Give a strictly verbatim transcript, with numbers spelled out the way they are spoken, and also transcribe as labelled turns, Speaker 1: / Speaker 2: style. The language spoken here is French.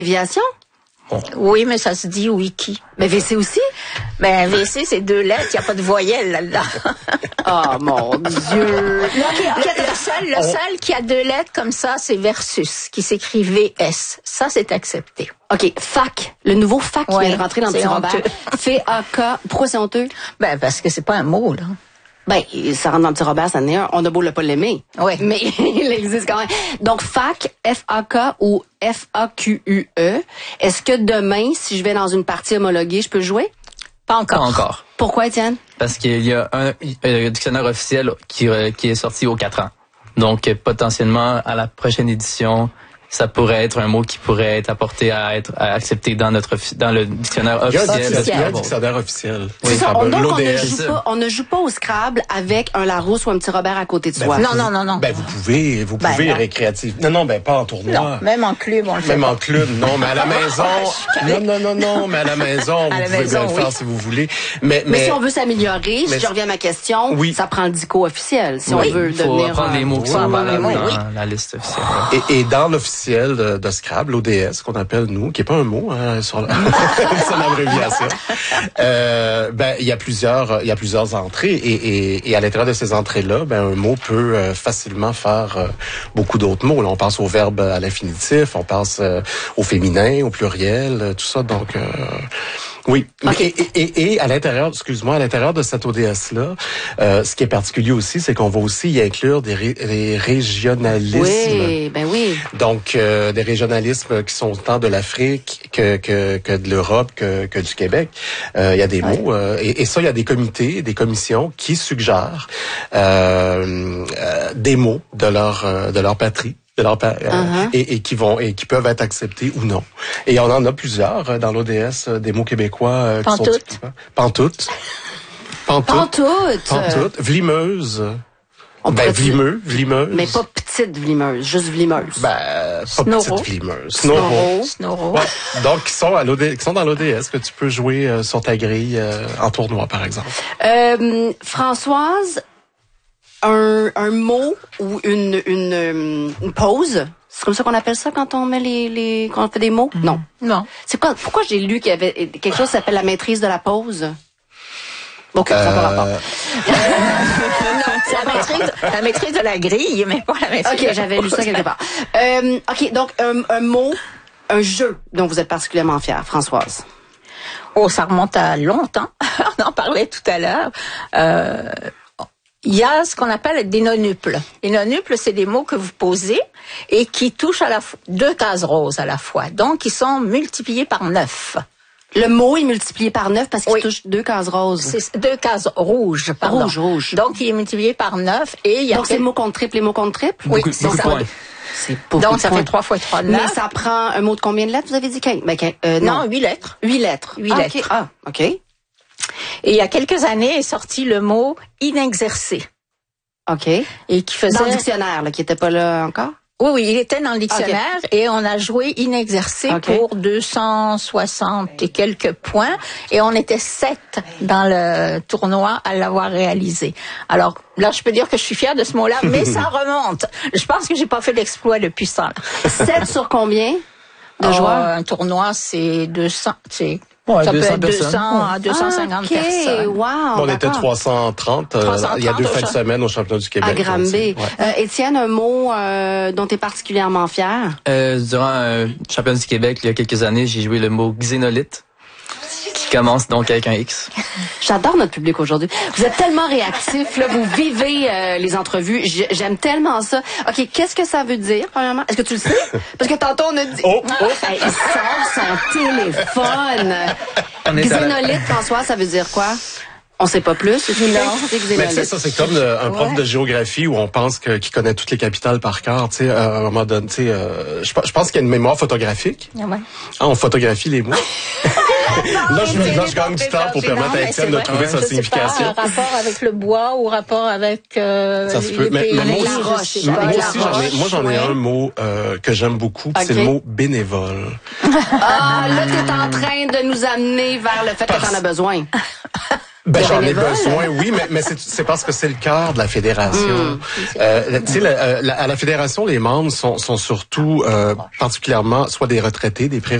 Speaker 1: Abréviation?
Speaker 2: Oui, mais ça se dit wiki.
Speaker 1: Mais V C aussi?
Speaker 2: Ben, V C, c'est deux lettres, il n'y a pas de voyelle là-dedans.
Speaker 1: Oh, mon Dieu!
Speaker 2: Le, le seul, le seul qui a deux lettres comme ça, c'est versus, qui s'écrit V S. Ça, c'est accepté.
Speaker 1: OK, fac. Le nouveau fac qui
Speaker 2: Ouais,
Speaker 1: vient de rentrer dans le petit Robert. F A K. Pourquoi c'est honteux?
Speaker 2: Ben, parce que c'est pas un mot, là.
Speaker 1: Ben, ça rentre dans le petit Robert, ça en est un. On a beau le pas l'aimer.
Speaker 2: Oui.
Speaker 1: Mais il existe quand même. Donc, fac, F A K ou F A Q U E. Est-ce que demain, si je vais dans une partie homologuée, je peux jouer?
Speaker 2: Pas encore.
Speaker 3: Pas encore.
Speaker 1: Pourquoi, Étienne?
Speaker 3: Parce qu'il y a un, un dictionnaire officiel qui, qui est sorti aux quatre ans. Donc, potentiellement, à la prochaine édition, ça pourrait être un mot qui pourrait être apporté à être à accepté dans notre dans le dictionnaire officiel.
Speaker 4: Il y a, il y a un dictionnaire officiel.
Speaker 1: Oui, ça, on, donc, on ne, joue
Speaker 3: ça.
Speaker 1: pas, on ne joue pas au Scrabble avec un Larousse ou un petit Robert à côté de
Speaker 4: ben
Speaker 1: soi.
Speaker 2: Non, non, non, non.
Speaker 4: Ben, vous pouvez, vous
Speaker 2: Ben,
Speaker 4: pouvez
Speaker 2: non.
Speaker 4: récréatif. Non, non, ben, pas en tournoi.
Speaker 2: Non, même en club, on le fait
Speaker 4: Même
Speaker 2: pas.
Speaker 4: en club, non, mais à la maison. non, non, non, non, mais à la maison, vous
Speaker 2: la
Speaker 4: pouvez
Speaker 2: maison,
Speaker 4: bien le
Speaker 2: oui.
Speaker 4: faire si vous voulez. Mais,
Speaker 1: Mais,
Speaker 4: mais,
Speaker 1: si on veut s'améliorer,
Speaker 4: mais-
Speaker 1: si je reviens à ma question,
Speaker 4: Oui.
Speaker 1: ça prend le dico officiel. Si
Speaker 3: Oui,
Speaker 1: on veut
Speaker 3: il faut
Speaker 1: devenir...
Speaker 3: apprendre
Speaker 1: euh,
Speaker 3: les mots qui
Speaker 2: oui,
Speaker 3: sont
Speaker 2: oui,
Speaker 3: valables
Speaker 2: oui,
Speaker 3: dans
Speaker 2: oui.
Speaker 3: la liste officielle.
Speaker 4: Et, et dans l'officiel de, de Scrabble, l'O D S, qu'on appelle nous, qui est pas un mot, hein, sur la- c'est l'abréviation, euh, ben, il y a plusieurs, il y a plusieurs entrées, et, et, et à l'intérieur de ces entrées-là, ben, un mot peut euh, facilement faire euh, beaucoup d'autres mots. Là, on pense au verbe à l'infinitif, on pense euh, au féminin, au pluriel, euh, tout ça, donc... Euh, oui, mais
Speaker 1: Okay.
Speaker 4: et, et, et à l'intérieur, excuse-moi, à l'intérieur de cette O D S-là, euh, ce qui est particulier aussi, c'est qu'on va aussi y inclure des, ré, des régionalismes.
Speaker 1: Oui, ben oui.
Speaker 4: Donc, euh, des régionalismes qui sont tant de l'Afrique que, que, que de l'Europe, que, que du Québec. Euh, il y a des mots, euh, et, et ça, il y a des comités, des commissions qui suggèrent euh, euh, des mots de leur, euh, de leur patrie. De leur pa- euh,
Speaker 1: Uh-huh.
Speaker 4: et, et qui vont et qui peuvent être acceptés ou non. Et on en a plusieurs euh, dans l'O D S, euh, des mots québécois euh, qui sont
Speaker 2: Pantoute.
Speaker 4: typiquement- Pantoute. Pantoute.
Speaker 1: Pantoute.
Speaker 4: Pantoute. Vlimeuse.
Speaker 1: On
Speaker 4: Ben,
Speaker 1: pourrait-
Speaker 4: vlimeux, vlimeuse.
Speaker 1: Mais pas petite vlimeuse, juste vlimeuse.
Speaker 4: Ben, pas
Speaker 2: Snorro.
Speaker 4: petite vlimeuse.
Speaker 1: Snorro.
Speaker 2: Snorro.
Speaker 4: Ouais. Donc, qui sont à l'O D, qui sont dans l'O D S, que tu peux jouer euh, sur ta grille euh, en tournoi, par exemple.
Speaker 1: Euh, Françoise, un, un mot ou une, une, euh, une pause, c'est comme ça qu'on appelle ça quand on met les, les quand on fait des mots? Non.
Speaker 2: Non.
Speaker 1: C'est quoi? Pourquoi j'ai lu qu'il y avait quelque chose qui s'appelle la maîtrise de la pause? Ok, ça n'a pas rapport.
Speaker 4: Euh,
Speaker 2: C'est la maîtrise, la maîtrise de la grille, mais pas la maîtrise de
Speaker 1: Ok,
Speaker 2: la
Speaker 1: j'avais lu ça
Speaker 2: pause.
Speaker 1: quelque part. Euh, ok, donc un, un mot, un jeu dont vous êtes particulièrement fière, Françoise.
Speaker 2: Oh, ça remonte à longtemps. On en parlait tout à l'heure. Euh, il y a ce qu'on appelle des nonuples. Les nonuples, c'est des mots que vous posez et qui touchent à la fois deux cases roses à la fois. Donc, ils sont multipliés par neuf.
Speaker 1: Le mot est multiplié par neuf parce qu'il
Speaker 2: Oui.
Speaker 1: touche deux cases roses.
Speaker 2: C'est deux cases rouges, pardon.
Speaker 1: Rouge, rouge.
Speaker 2: Donc, il est multiplié par neuf et il y a...
Speaker 1: Donc c'est le mot contre triple et mot contre triple?
Speaker 2: Oui,
Speaker 3: Beaucoup,
Speaker 2: c'est
Speaker 3: beaucoup de
Speaker 2: ça.
Speaker 3: points.
Speaker 1: C'est beaucoup
Speaker 2: Donc,
Speaker 1: de
Speaker 2: ça
Speaker 1: points.
Speaker 2: fait trois fois trois,
Speaker 1: Mais
Speaker 2: neuf.
Speaker 1: ça prend un mot de combien de lettres, vous avez dit? quinze? Ben, quinze, euh,
Speaker 2: Non,
Speaker 1: non,
Speaker 2: huit lettres.
Speaker 1: huit lettres.
Speaker 2: Huit
Speaker 1: ah,
Speaker 2: lettres.
Speaker 1: OK. Ah, OK.
Speaker 2: Et il y a quelques années est sorti le mot inexercé.
Speaker 1: OK.
Speaker 2: Et qui faisait...
Speaker 1: Dans le dictionnaire, là, qui était pas là encore?
Speaker 2: Oui, oui, il était dans le dictionnaire et on a joué inexercé
Speaker 1: Okay.
Speaker 2: pour deux cent soixante et quelques points et on était sept dans le tournoi à l'avoir réalisé. Alors là, je peux dire que je suis fière de ce mot-là, mais ça remonte. Je pense que j'ai pas fait d'exploit depuis ça.
Speaker 1: sept sur combien de
Speaker 2: Oh,
Speaker 1: joueurs?
Speaker 2: un tournoi, c'est deux cents, c'est
Speaker 3: Ouais,
Speaker 2: ça peut
Speaker 3: deux cents
Speaker 2: être deux
Speaker 3: personnes.
Speaker 2: cents à deux cent cinquante
Speaker 1: Ah, OK,
Speaker 2: personnes.
Speaker 1: wow,
Speaker 4: on était
Speaker 1: d'accord.
Speaker 4: trois cent trente, euh,
Speaker 2: trois cent
Speaker 4: il y a deux
Speaker 2: trente
Speaker 4: fins de
Speaker 2: au
Speaker 4: semaine au championnat du Québec.
Speaker 1: À Granby.
Speaker 4: donc c'est- ouais.
Speaker 1: Euh, Étienne, un mot euh, dont tu es particulièrement fier?
Speaker 3: Euh, durant un championnat du Québec, il y a quelques années, j'ai joué le mot xénolite, qui commence donc avec un X.
Speaker 1: J'adore notre public aujourd'hui. Vous êtes tellement réactifs, là, vous vivez euh, les entrevues. J- J'aime tellement ça. OK, qu'est-ce que ça veut dire, premièrement? Est-ce que tu le sais? Parce que tantôt, on a dit...
Speaker 4: Oh, oh.
Speaker 1: Hey, il sort son téléphone.
Speaker 3: On est à la-
Speaker 1: Xénolite, François, ça veut dire quoi? On sait pas plus. C'est
Speaker 2: Non.
Speaker 1: c'est
Speaker 4: Mais tu sais,
Speaker 1: xénolite.
Speaker 4: ça, c'est comme euh, un prof
Speaker 2: Ouais.
Speaker 4: de géographie où on pense que, qu'il connaît toutes les capitales par cœur, tu sais, à un moment donné, tu sais, euh, je, pe- je pense qu'il y a une mémoire photographique.
Speaker 2: Ouais.
Speaker 4: Ah, on photographie les mots. là, je, là, je gagne du temps pour permettre à
Speaker 2: Non, mais
Speaker 4: Étienne
Speaker 2: c'est
Speaker 4: de
Speaker 2: vrai.
Speaker 4: trouver sa
Speaker 2: Je sais
Speaker 4: signification.
Speaker 2: pas, rapport avec le bois ou rapport avec euh,
Speaker 4: Ça se
Speaker 2: les
Speaker 4: peut. Mais,
Speaker 2: pays,
Speaker 4: mais moi
Speaker 2: je
Speaker 4: aussi,
Speaker 1: roche,
Speaker 2: sais
Speaker 4: moi
Speaker 2: pas, la
Speaker 4: aussi, j'en ai,
Speaker 2: roche,
Speaker 4: moi, j'en ai
Speaker 2: ouais.
Speaker 4: un mot euh, que j'aime beaucoup, puis c'est
Speaker 1: Ok.
Speaker 4: le mot bénévole.
Speaker 1: Ah, là, t'es en train de nous amener vers le fait que t'en as besoin.
Speaker 4: Ben, j'en ai
Speaker 2: bénévoles.
Speaker 4: besoin, oui, mais, mais c'est, c'est parce que c'est le cœur de la fédération.
Speaker 1: Mmh.
Speaker 4: Euh, tu sais, la- la- à la fédération, les membres sont, sont surtout euh, particulièrement soit des retraités, des pré